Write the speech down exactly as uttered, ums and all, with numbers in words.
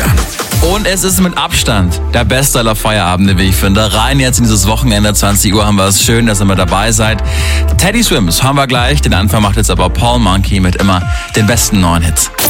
Florian. Und es ist mit Abstand der beste aller Feierabende, wie ich finde. Rein jetzt in dieses Wochenende, zwanzig Uhr haben wir es. Schön, dass ihr mit dabei seid. Teddy Swims haben wir gleich. Den Anfang macht jetzt aber Paul Monkey mit immer den besten neuen Hits.